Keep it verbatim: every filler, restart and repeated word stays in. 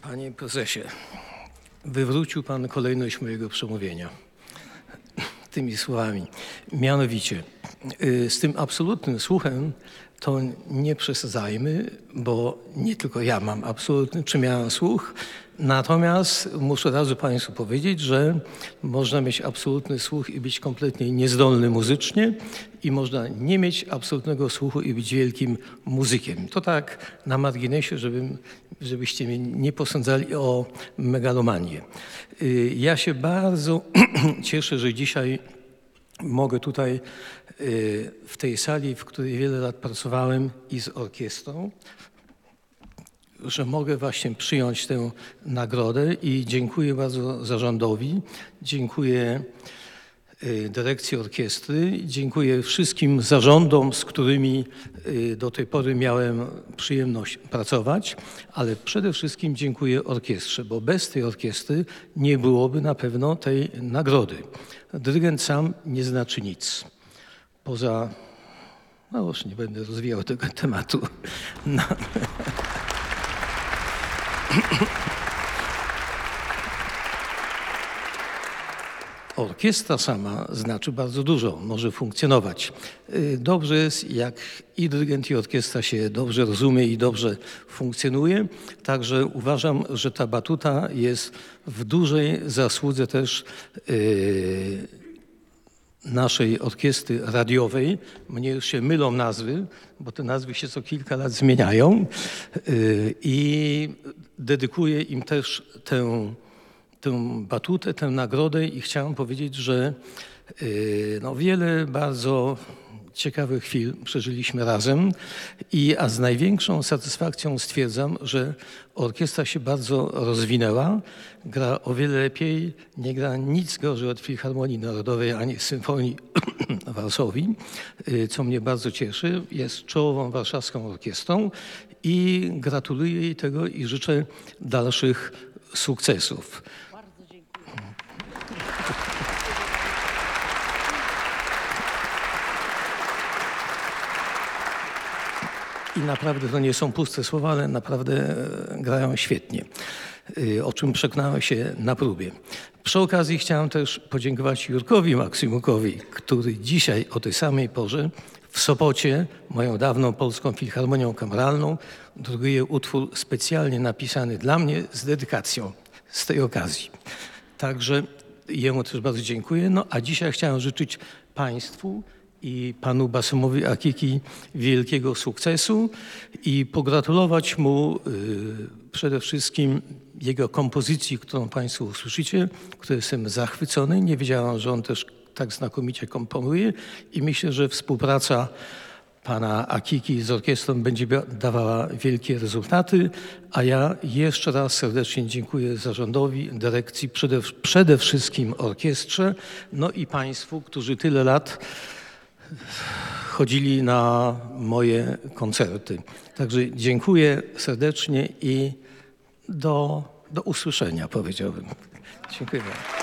Panie prezesie, wywrócił pan kolejność mojego przemówienia tymi słowami. Mianowicie, z tym absolutnym słuchem to nie przesadzajmy, bo nie tylko ja mam absolutny, czy miałem słuch, natomiast muszę od razu państwu powiedzieć, że można mieć absolutny słuch i być kompletnie niezdolny muzycznie i można nie mieć absolutnego słuchu i być wielkim muzykiem. To tak na marginesie, żebym, żebyście mnie nie posądzali o megalomanię. Ja się bardzo cieszę, że dzisiaj mogę tutaj w tej sali, w której wiele lat pracowałem i z orkiestrą, że mogę właśnie przyjąć tę nagrodę i dziękuję bardzo zarządowi, dziękuję dyrekcji orkiestry, dziękuję wszystkim zarządom, z którymi do tej pory miałem przyjemność pracować, ale przede wszystkim dziękuję orkiestrze, bo bez tej orkiestry nie byłoby na pewno tej nagrody. Dyrygent sam nie znaczy nic. Poza, no już nie będę rozwijał tego tematu. No. Orkiestra sama znaczy bardzo dużo, może funkcjonować. Dobrze jest, jak i dyrygent, i orkiestra się dobrze rozumie i dobrze funkcjonuje. Także uważam, że ta batuta jest w dużej zasłudze też yy, naszej orkiestry radiowej. Mnie już się mylą nazwy, bo te nazwy się co kilka lat zmieniają yy, i dedykuję im też tę tę batutę, tę nagrodę i chciałem powiedzieć, że no, wiele bardzo ciekawych chwil przeżyliśmy razem, i, a z największą satysfakcją stwierdzam, że orkiestra się bardzo rozwinęła, gra o wiele lepiej, nie gra nic gorzej od Filharmonii Narodowej ani Symfonii Varsovii, co mnie bardzo cieszy. Jest czołową warszawską orkiestrą i gratuluję jej tego i życzę dalszych sukcesów. I naprawdę to nie są puste słowa, ale naprawdę grają świetnie, o czym przekonałem się na próbie. Przy okazji chciałem też podziękować Jurkowi Maksymukowi, który dzisiaj o tej samej porze w Sopocie, moją dawną Polską Filharmonią Kameralną, druguje utwór specjalnie napisany dla mnie z dedykacją z tej okazji. Także jemu też bardzo dziękuję. No a dzisiaj chciałem życzyć państwu i panu Basemowi Akiki wielkiego sukcesu i pogratulować mu y, przede wszystkim jego kompozycji, którą państwo usłyszycie, której jestem zachwycony. Nie wiedziałam, że on też tak znakomicie komponuje i myślę, że współpraca pana Akiki z orkiestrą będzie dawała wielkie rezultaty, a ja jeszcze raz serdecznie dziękuję zarządowi, dyrekcji, przede, przede wszystkim orkiestrze, no i państwu, którzy tyle lat chodzili na moje koncerty. Także dziękuję serdecznie i do, do usłyszenia, powiedziałbym. Dziękuję bardzo.